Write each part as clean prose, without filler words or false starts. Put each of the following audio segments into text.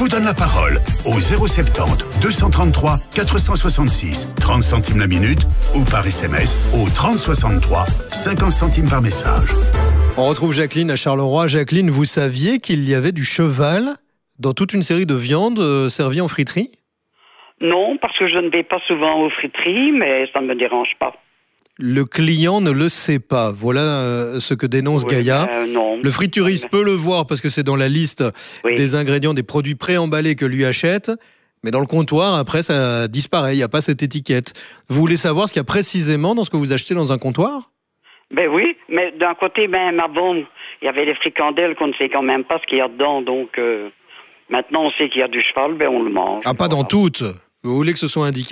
vous donne la parole au 070 233 466, 30 centimes la minute ou par SMS au 30 63, 50 centimes par message. On retrouve Jacqueline à Charleroi. Jacqueline, vous saviez qu'il y avait du cheval dans toute une série de viandes servies en friterie ? Non, parce que je ne vais pas souvent aux friteries, mais ça ne me dérange pas. Le client ne le sait pas. Voilà ce que dénonce Gaïa. Non. Le frituriste peut le voir parce que c'est dans la liste des ingrédients, des produits préemballés que lui achète. Mais dans le comptoir, après, ça disparaît. Il n'y a pas cette étiquette. Vous voulez savoir ce qu'il y a précisément dans ce que vous achetez dans un comptoir ? Ben oui, mais d'un côté, même avant, il y avait les fricandelles qu'on ne sait quand même pas ce qu'il y a dedans. Donc, maintenant, on sait qu'il y a du cheval, ben on le mange. Ah, pas dans toutes. Vous voulez que ce soit indiqué ?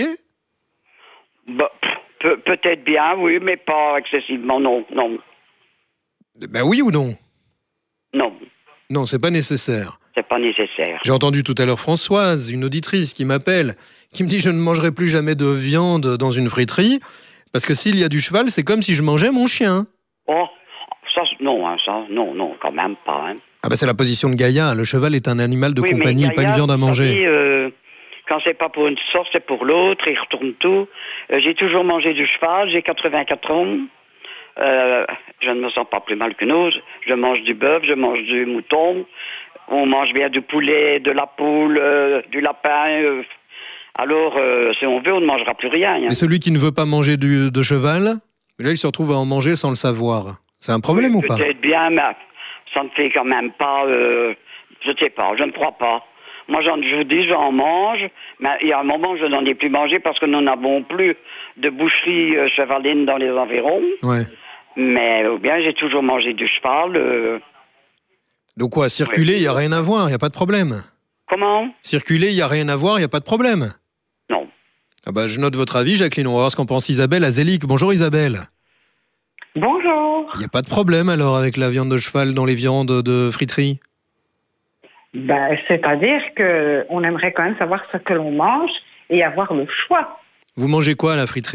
Bah, peut-être bien, oui, mais pas excessivement, non. Ben oui ou non ? Non. Non, c'est pas nécessaire. C'est pas nécessaire. J'ai entendu tout à l'heure Françoise, une auditrice qui m'appelle, qui me dit « Je ne mangerai plus jamais de viande dans une friterie, parce que s'il y a du cheval, c'est comme si je mangeais mon chien. » Oh, ça, non, quand même pas. Hein. Ah ben c'est la position de Gaïa. Le cheval est un animal de compagnie, mais pas une viande à manger. Savez, quand c'est pas pour une sorte, c'est pour l'autre, il retourne tout. J'ai toujours mangé du cheval, j'ai 84 ans. Je ne me sens pas plus mal qu'une autre. Je mange du bœuf, je mange du mouton. On mange bien du poulet, de la poule, du lapin. Alors, si on veut, on ne mangera plus rien. Hein. Et celui qui ne veut pas manger de cheval, là, il se retrouve à en manger sans le savoir. C'est un problème ou pas ? Peut-être bien, mais ça ne fait quand même pas... je ne sais pas, je ne crois pas. Moi, je vous dis, j'en mange, mais il y a un moment, je n'en ai plus mangé parce que nous n'avons plus de boucherie chevaline dans les environs. Ouais. Mais bien, j'ai toujours mangé du cheval. Donc quoi, circuler, il n'y a rien à voir, il n'y a pas de problème. Comment ? Circuler, il n'y a rien à voir, il n'y a pas de problème. Non. Ah bah, je note votre avis, Jacqueline. On va voir ce qu'en pense Isabelle à Zélic. Bonjour Isabelle. Bonjour. Il n'y a pas de problème alors avec la viande de cheval dans les viandes de friterie ? Ben, c'est-à-dire qu'on aimerait quand même savoir ce que l'on mange et avoir le choix. Vous mangez quoi à la friterie ?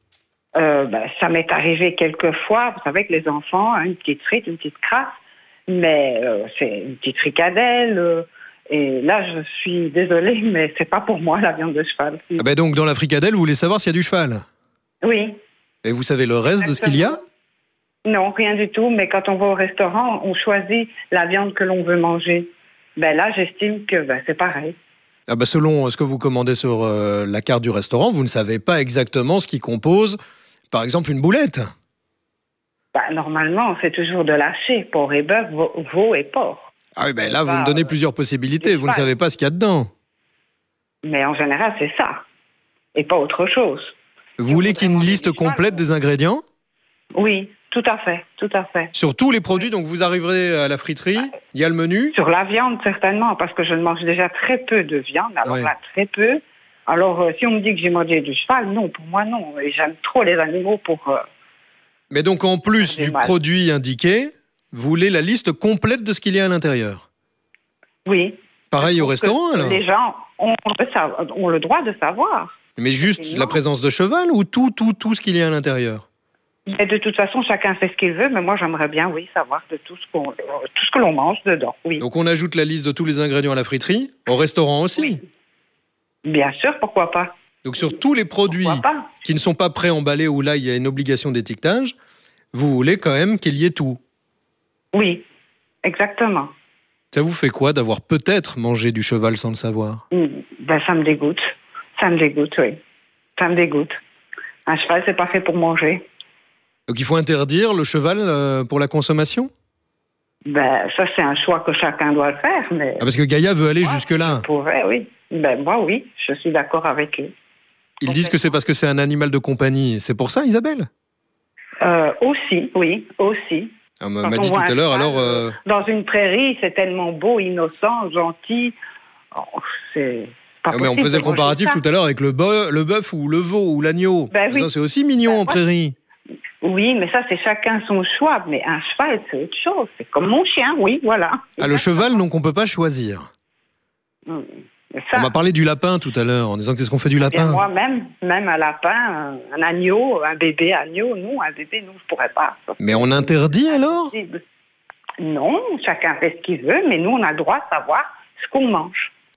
Ça m'est arrivé quelques fois, vous savez, que les enfants, une petite frite, une petite crasse, mais c'est une petite fricadelle. Et là, je suis désolée, mais c'est pas pour moi la viande de cheval. Ah ben donc, dans la fricadelle, vous voulez savoir s'il y a du cheval ? Oui. Et vous savez le reste de ce qu'il y a ? Non, rien du tout, mais quand on va au restaurant, on choisit la viande que l'on veut manger. Ben là, j'estime que c'est pareil. Ah ben selon ce que vous commandez sur la carte du restaurant, vous ne savez pas exactement ce qui compose, par exemple, une boulette. Normalement, c'est toujours de l'haché, porc et bœuf, veau et porc. Ah oui, ben là, vous me donnez plusieurs possibilités, vous ne savez pas ce qu'il y a dedans. Mais en général, c'est ça, et pas autre chose. Vous voulez qu'il y ait une liste complète des ingrédients ? Oui, tout à fait. Sur tous les produits, donc vous arriverez à la friterie, il y a le menu ? Sur la viande, certainement, parce que je ne mange déjà très peu de viande, alors là, très peu. Alors, si on me dit que j'ai mangé du cheval, non, pour moi, non. Et j'aime trop les animaux pour... Mais donc, en plus du produit indiqué, vous voulez la liste complète de ce qu'il y a à l'intérieur ? Oui. Pareil au restaurant, alors ? Les gens ont le droit de savoir. Mais juste la présence de cheval ou tout ce qu'il y a à l'intérieur ? Et de toute façon, chacun fait ce qu'il veut, mais moi, j'aimerais bien, savoir de tout ce que l'on mange dedans, oui. Donc, on ajoute la liste de tous les ingrédients à la friterie, au restaurant aussi ? Oui. Bien sûr, pourquoi pas. Donc, sur tous les produits qui ne sont pas préemballés, où là, il y a une obligation d'étiquetage, vous voulez quand même qu'il y ait tout ? Oui, exactement. Ça vous fait quoi d'avoir peut-être mangé du cheval sans le savoir ? Ça me dégoûte. Oui. Ça me dégoûte. Un cheval, c'est pas fait pour manger. Donc il faut interdire le cheval pour la consommation ? Ça, c'est un choix que chacun doit faire. Mais parce que Gaïa veut aller jusque-là. Je pourrais, oui. Moi, oui, je suis d'accord avec eux. Ils disent que c'est parce que c'est un animal de compagnie. C'est pour ça, Isabelle ? Aussi, oui, aussi. On m'a dit tout à l'heure, alors... Dans une prairie, c'est tellement beau, innocent, gentil. C'est pas possible. Mais on faisait le comparatif tout à l'heure avec le bœuf ou le veau ou l'agneau. Oui. Ça, c'est aussi mignon en prairie. Oui, mais ça, c'est chacun son choix. Mais un cheval, c'est autre chose. C'est comme mon chien, oui, voilà. Le cheval, donc, on ne peut pas choisir. On m'a parlé du lapin tout à l'heure, en disant qu'est-ce qu'on fait du lapin ? Moi, même un lapin, un agneau, un bébé agneau, non, un bébé, non, je ne pourrais pas. Mais on interdit alors ? Non, chacun fait ce qu'il veut, mais nous, on a le droit de savoir ce qu'on mange.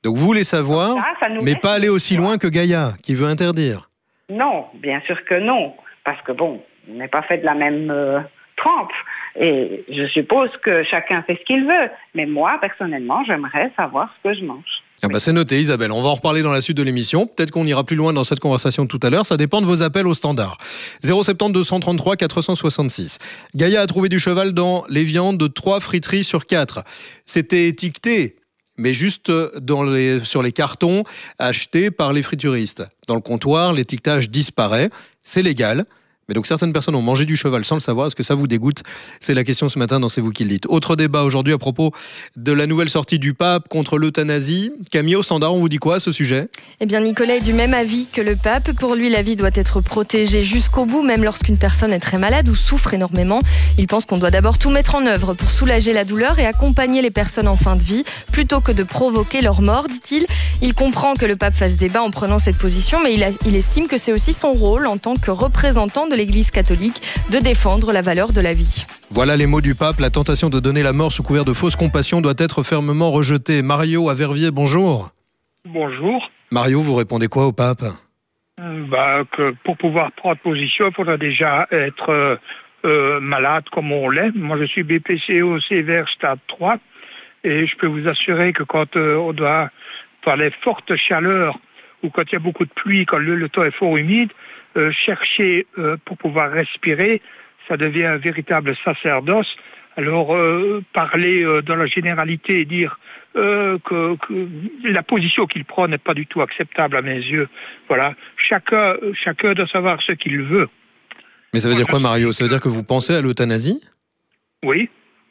Donc vous voulez savoir, mais pas aller aussi loin que Gaïa, qui veut interdire. Non, bien sûr que non. Parce que bon, on n'est pas fait de la même trempe. Et je suppose que chacun fait ce qu'il veut. Mais moi, personnellement, j'aimerais savoir ce que je mange. Ah bah c'est noté, Isabelle. On va en reparler dans la suite de l'émission. Peut-être qu'on ira plus loin dans cette conversation tout à l'heure. Ça dépend de vos appels au standard. 070 233 466. Gaïa a trouvé du cheval dans les viandes de 3 friteries sur 4. C'était étiqueté, mais juste sur les cartons achetés par les frituristes. Dans le comptoir, l'étiquetage disparaît. C'est légal. Mais donc certaines personnes ont mangé du cheval sans le savoir. Est-ce que ça vous dégoûte ? C'est la question ce matin dans C'est vous qui le dites. Autre débat aujourd'hui à propos de la nouvelle sortie du pape contre l'euthanasie. Camille, au standard, on vous dit quoi à ce sujet ? Eh bien, Nicolas est du même avis que le pape. Pour lui, la vie doit être protégée jusqu'au bout, même lorsqu'une personne est très malade ou souffre énormément. Il pense qu'on doit d'abord tout mettre en œuvre pour soulager la douleur et accompagner les personnes en fin de vie, plutôt que de provoquer leur mort, dit-il. Il comprend que le pape fasse débat en prenant cette position, mais il estime que c'est aussi son rôle en tant que représentant de l'Église catholique de défendre la valeur de la vie. Voilà les mots du pape. La tentation de donner la mort sous couvert de fausse compassion doit être fermement rejetée. Mario à Verviers, bonjour. Bonjour. Mario, vous répondez quoi au pape ? Que pour pouvoir prendre position, il faudra déjà être malade comme on l'est. Moi, je suis BPCO sévère stade 3 et je peux vous assurer que quand on doit, par les fortes chaleurs ou quand il y a beaucoup de pluie, quand le temps est fort humide, chercher pour pouvoir respirer, ça devient un véritable sacerdoce. Alors, parler dans la généralité et dire que la position qu'il prend n'est pas du tout acceptable à mes yeux. Voilà, chacun doit savoir ce qu'il veut. Mais ça veut dire quoi, Mario ? Ça veut dire que vous pensez à l'euthanasie ? Oui.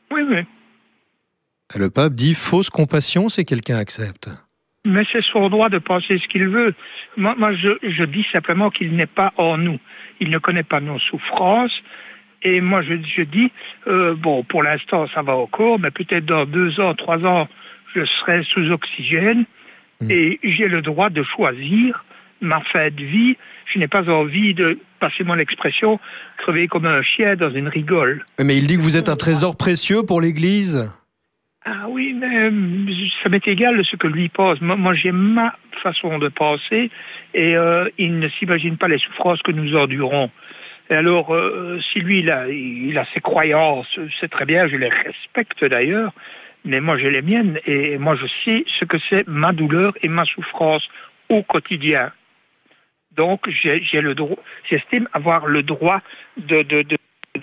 Le pape dit fausse compassion si quelqu'un accepte. Mais c'est son droit de penser ce qu'il veut. Moi je dis simplement qu'il n'est pas en nous. Il ne connaît pas nos souffrances. Et moi, je dis, pour l'instant, ça va encore, mais peut-être dans 2 ans, 3 ans, je serai sous oxygène. Et j'ai le droit de choisir ma fin de vie. Je n'ai pas envie de, passez-moi l'expression, crever comme un chien dans une rigole. Mais il dit que vous êtes un trésor précieux pour l'Église. Ah oui, mais ça m'est égal de ce que lui pense. Moi, j'ai ma façon de penser et il ne s'imagine pas les souffrances que nous endurons. Et alors, si lui, il a ses croyances, c'est très bien, je les respecte d'ailleurs, mais moi, j'ai les miennes et moi, je sais ce que c'est ma douleur et ma souffrance au quotidien. Donc, j'ai le droit, j'estime avoir le droit de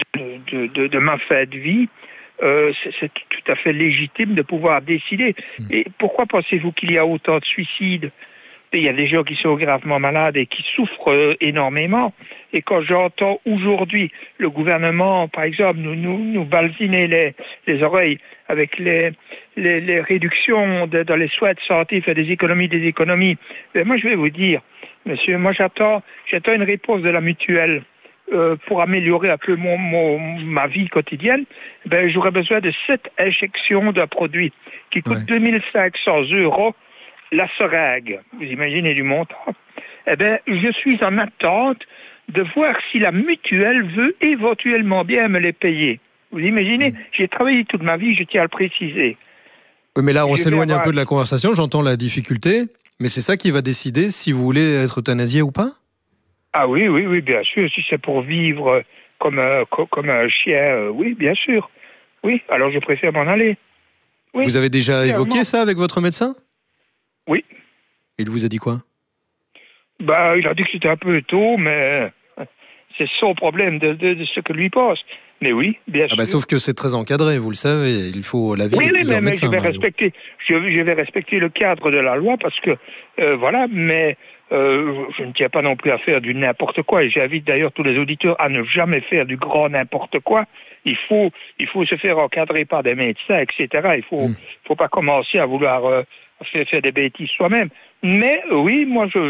ma fin de vie. C'est tout à fait légitime de pouvoir décider. Et pourquoi pensez-vous qu'il y a autant de suicides ? Il y a des gens qui sont gravement malades et qui souffrent énormément. Et quand j'entends aujourd'hui le gouvernement, par exemple, nous balsiner les oreilles avec les réductions dans les soins de santé, faire des économies, ben moi je vais vous dire, monsieur, moi j'attends une réponse de la mutuelle. Pour améliorer un peu ma vie quotidienne, ben, j'aurais besoin de 7 injections d'un produit qui coûte 2500 € la seringue. Vous imaginez du montant. Eh bien, je suis en attente de voir si la mutuelle veut éventuellement bien me les payer. Vous imaginez, j'ai travaillé toute ma vie, je tiens à le préciser. Oui, mais là, on s'éloigne un peu de la conversation, j'entends la difficulté, mais c'est ça qui va décider si vous voulez être euthanasié ou pas ? Ah oui, bien sûr. Si c'est pour vivre comme un chien, oui, bien sûr. Oui, alors je préfère m'en aller. Oui, vous avez déjà évoqué ça avec votre médecin ? Oui. Il vous a dit quoi ? Il a dit que c'était un peu tôt, mais c'est son problème de ce que lui pense. Mais oui, bien sûr. Sauf que c'est très encadré, vous le savez. Il faut l'avis de plusieurs médecins. Oui, mais je vais respecter le cadre de la loi parce que, voilà, mais je ne tiens pas non plus à faire du n'importe quoi. Et j'invite d'ailleurs tous les auditeurs à ne jamais faire du grand n'importe quoi. Il faut se faire encadrer par des médecins, etc. Il faut pas commencer à vouloir faire des bêtises soi-même. Mais oui, moi je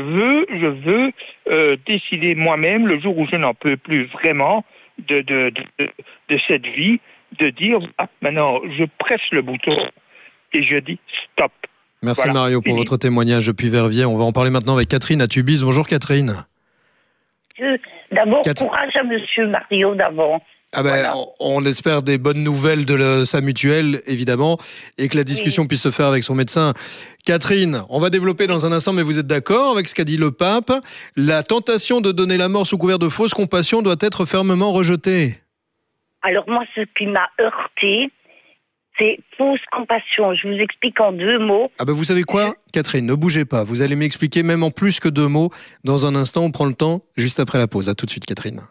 veux décider moi-même le jour où je n'en peux plus vraiment de cette vie, de dire maintenant je presse le bouton et je dis stop. Merci voilà, Mario pour votre témoignage depuis Verviers. On va en parler maintenant avec Catherine à Tubize. Bonjour Catherine. D'abord, courage à monsieur Mario d'avant. Ah ben, Voilà. on espère des bonnes nouvelles de sa mutuelle, évidemment, et que la discussion puisse se faire avec son médecin. Catherine, on va développer dans un instant, mais vous êtes d'accord avec ce qu'a dit le pape? La tentation de donner la mort sous couvert de fausse compassion doit être fermement rejetée. Alors moi, ce qui m'a heurté, c'est fausse compassion. Je vous explique en 2 mots. Ah ben vous savez quoi, Catherine, ne bougez pas. Vous allez m'expliquer même en plus que 2 mots. Dans un instant, on prend le temps, juste après la pause. À tout de suite, Catherine.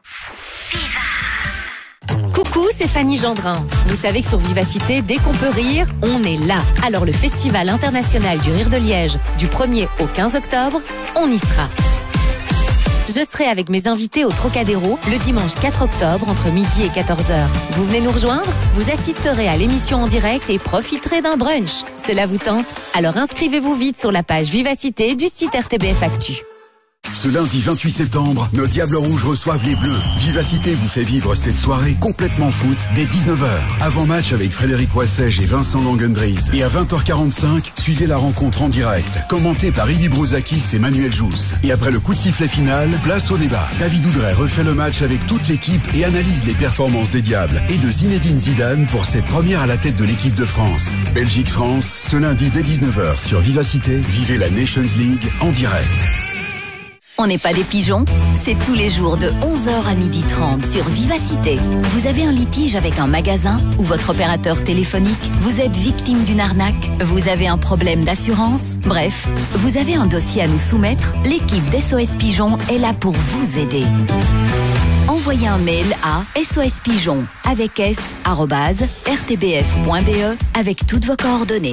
Coucou, c'est Fanny Gendrin. Vous savez que sur Vivacité, dès qu'on peut rire, on est là. Alors le Festival international du rire de Liège, du 1er au 15 octobre, on y sera. Je serai avec mes invités au Trocadéro le dimanche 4 octobre entre midi et 14h. Vous venez nous rejoindre? Vous assisterez à l'émission en direct et profiterez d'un brunch. Cela vous tente? Alors inscrivez-vous vite sur la page Vivacité du site RTBF Actu. Ce lundi 28 septembre, nos Diables Rouges reçoivent les Bleus. Vivacité vous fait vivre cette soirée complètement foot dès 19h. Avant-match avec Frédéric Wassège et Vincent Langendries. Et à 20h45, suivez la rencontre en direct, commentée par Ibi Brouzakis et Manuel Jousse. Et après le coup de sifflet final, place au débat. David Oudray refait le match avec toute l'équipe et analyse les performances des Diables et de Zinedine Zidane pour cette première à la tête de l'équipe de France. Belgique-France, ce lundi dès 19h sur Vivacité, vivez la Nations League en direct. On n'est pas des pigeons, c'est tous les jours de 11h à 12h30 sur Vivacité. Vous avez un litige avec un magasin ou votre opérateur téléphonique? Vous êtes victime d'une arnaque? Vous avez un problème d'assurance? Bref, vous avez un dossier à nous soumettre? L'équipe d'SOS Pigeon est là pour vous aider. Envoyez un mail à sospigeon avec s@rtbf.be avec toutes vos coordonnées.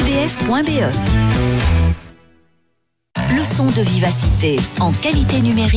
sospigeon@rtbf.be. Le son de Vivacité en qualité numérique